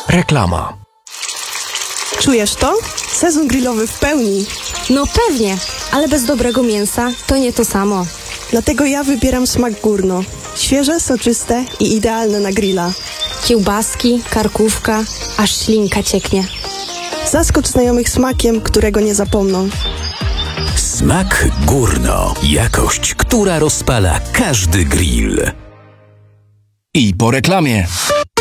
Reklama. Czujesz to? Sezon grillowy w pełni. No pewnie, ale bez dobrego mięsa to nie to samo. Dlatego ja wybieram smak Górno. Świeże, soczyste i idealne na grilla. Kiełbaski, karkówka, aż ślinka cieknie. Zaskocz znajomych smakiem, którego nie zapomną. Smak Górno. Jakość, która rozpala każdy grill. I po reklamie.